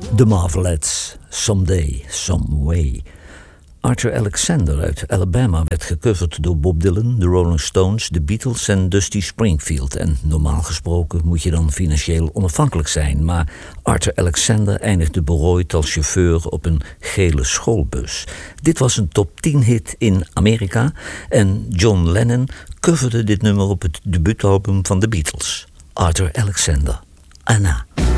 The Marvelettes, Someday, Some Way. Arthur Alexander uit Alabama werd gecoverd door Bob Dylan, de Rolling Stones, de Beatles en Dusty Springfield. En normaal gesproken moet je dan financieel onafhankelijk zijn. Maar Arthur Alexander eindigde berooid als chauffeur op een gele schoolbus. Dit was een top 10 hit in Amerika en John Lennon coverde dit nummer op het debuutalbum van de Beatles. Arthur Alexander, Anna.